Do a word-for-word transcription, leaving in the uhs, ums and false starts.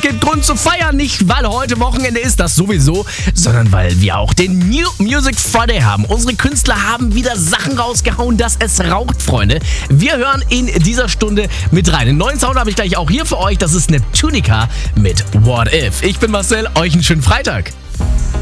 gibt Grund zu feiern. Nicht, weil heute Wochenende ist, das sowieso, sondern weil wir auch den New Music Friday haben. Unsere Künstler haben wieder Sachen rausgehauen, dass es raucht, Freunde. Wir hören in dieser Stunde mit rein. Den neuen Sound habe ich gleich auch hier für euch. Das ist Neptunica mit What If. Ich bin Marcel, euch einen schönen Freitag.